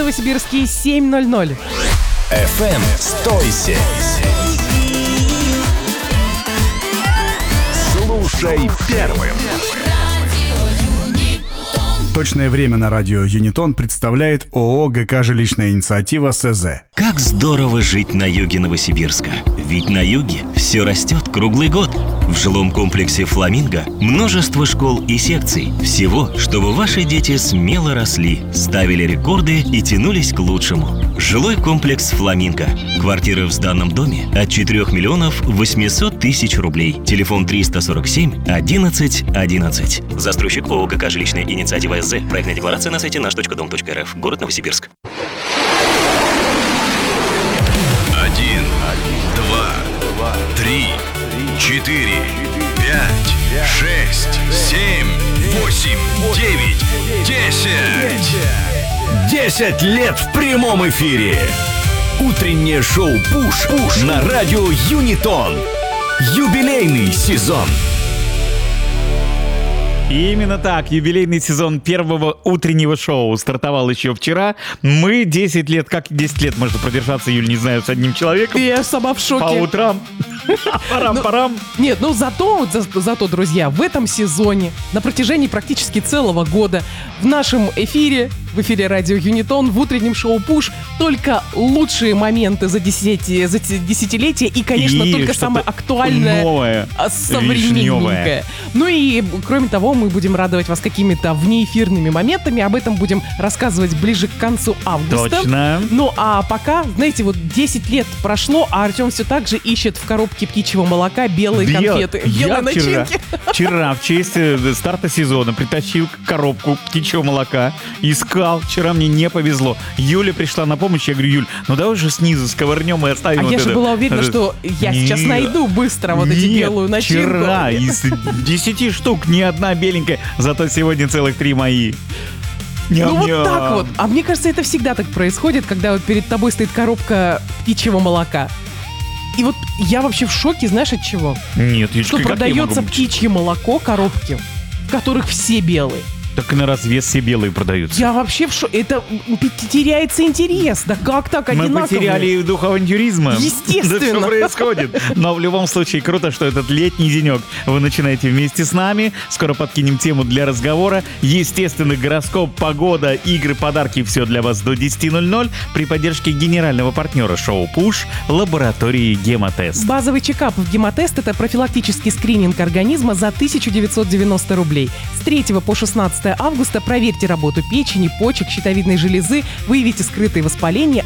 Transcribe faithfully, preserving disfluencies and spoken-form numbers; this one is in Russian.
Новосибирске семь ноль ноль. эф эм сто семь. Слушай первым. Точное время на радио Юнитон представляет ООО ГК «Жилищная инициатива» СЗ. Как здорово жить на юге Новосибирска. Ведь на юге все растет круглый год. В жилом комплексе «Фламинго» множество школ и секций. Всего, чтобы ваши дети смело росли, ставили рекорды и тянулись к лучшему. Жилой комплекс «Фламинго». Квартиры в сданном доме от четырех миллионов восемьсот тысяч рублей. Телефон триста сорок семь одиннадцать одиннадцать. Застройщик ООО ГК «Жилищная инициатива» СЗ. Проектная декларация на сайте наш точка дом точка эр эф. Город Новосибирск. Один, два, три, четыре, пять, шесть, семь, восемь, девять, десять. Десять лет в прямом эфире. Утреннее шоу «Пуш» Пуш на радио Юнитон. Юбилейный сезон. И именно так, юбилейный сезон первого утреннего шоу стартовал еще вчера. Мы десять лет, как десять лет можно продержаться, Юль, не знаю, с одним человеком. Я сама в шоке. По утрам. Парам-парам. Нет, ну зато, за, зато, друзья, в этом сезоне, на протяжении практически целого года, в нашем эфире, в эфире радио Юнитон, в утреннем шоу «Пуш» только лучшие моменты за, десятилетие, за десятилетие и, конечно, и только самое актуальное, новое, современненькое. Ну и, кроме того, мы будем радовать вас какими-то внеэфирными моментами. Об этом будем рассказывать ближе к концу августа. Точно. Ну а пока, знаете, вот десять лет прошло, а Артем все так же ищет в коробке птичьего молока белые Бел... конфеты. Я Белые вчера, начинки. вчера, в честь э, старта сезона, притащил коробку птичьего молока. Искал. Вчера мне не повезло. Юля пришла на помощь. Я говорю: Юль, ну давай же снизу сковырнем и оставим А вот я это. же была уверена, что я Нет. сейчас найду быстро вот эти Нет, белую начинку. вчера из десяти штук ни одна беленькая, зато сегодня целых три мои. Ну вот Ням-ням. так вот. А мне кажется, это всегда так происходит, когда вот перед тобой стоит коробка птичьего молока. И вот я вообще в шоке, знаешь, от чего? Нет, Юлечка, Что как я продается могу- птичье молоко, коробки, в которых все белые. Так и на развес все белые продаются. Я вообще в шоке. Это м, теряется интерес. Да как так Мы одинаковые? потеряли дух авантюризма. Естественно. Да что происходит? Но в любом случае круто, что этот летний денек вы начинаете вместе с нами. Скоро подкинем тему для разговора. Естественно, гороскоп, погода, игры, подарки. Все для вас до десяти ноль-ноль при поддержке генерального партнера шоу «Пуш» лаборатории «Гемотест». Базовый чекап в «Гемотест» — это профилактический скрининг организма за тысяча девятьсот девяносто рублей. С третьего по шестнадцатое августа проверьте работу печени, почек, щитовидной железы, выявите скрытые воспаления,